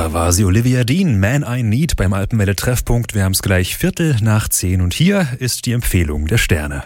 Da war sie, Olivia Dean, Man I Need beim Alpenwelle-Treffpunkt. Wir haben es gleich 9:15 und hier ist die Empfehlung der Sterne.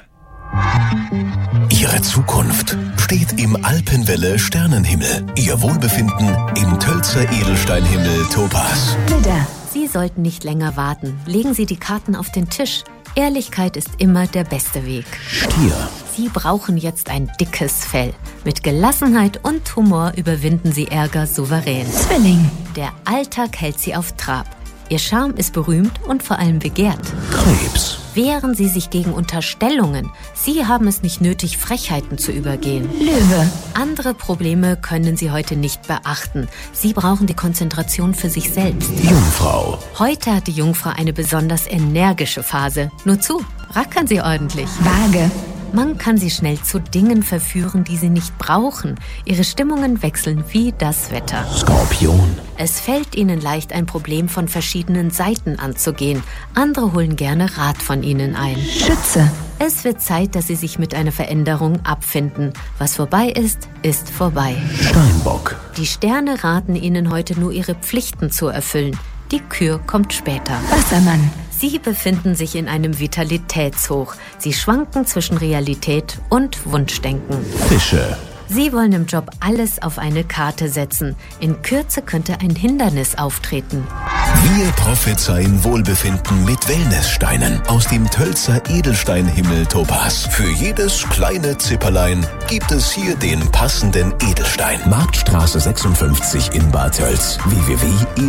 Ihre Zukunft steht im Alpenwelle Sternenhimmel. Ihr Wohlbefinden im Tölzer Edelsteinhimmel Topaz. Widder, Sie sollten nicht länger warten. Legen Sie die Karten auf den Tisch. Ehrlichkeit ist immer der beste Weg. Stier. Sie brauchen jetzt ein dickes Fell. Mit Gelassenheit und Humor überwinden Sie Ärger souverän. Zwilling. Der Alltag hält Sie auf Trab. Ihr Charme ist berühmt und vor allem begehrt. Krebs. Wehren Sie sich gegen Unterstellungen. Sie haben es nicht nötig, Frechheiten zu übergehen. Löwe. Andere Probleme können Sie heute nicht beachten. Sie brauchen die Konzentration für sich selbst. Jungfrau. Heute hat die Jungfrau eine besonders energische Phase. Nur zu, rackern Sie ordentlich. Waage. Man kann sie schnell zu Dingen verführen, die sie nicht brauchen. Ihre Stimmungen wechseln wie das Wetter. Skorpion. Es fällt ihnen leicht, ein Problem von verschiedenen Seiten anzugehen. Andere holen gerne Rat von ihnen ein. Schütze. Es wird Zeit, dass sie sich mit einer Veränderung abfinden. Was vorbei ist, ist vorbei. Steinbock. Die Sterne raten ihnen heute nur, ihre Pflichten zu erfüllen. Die Kür kommt später. Wassermann. Sie befinden sich in einem Vitalitätshoch. Sie schwanken zwischen Realität und Wunschdenken. Fische. Sie wollen im Job alles auf eine Karte setzen. In Kürze könnte ein Hindernis auftreten. Wir prophezeien Wohlbefinden mit Wellnesssteinen aus dem Tölzer Edelsteinhimmel Topaz. Für jedes kleine Zipperlein gibt es hier den passenden Edelstein. Marktstraße 56 in Bad Tölz.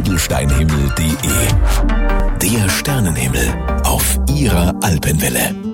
www.edelsteinhimmel.de. Der Sternenhimmel auf Ihrer Alpenwelle.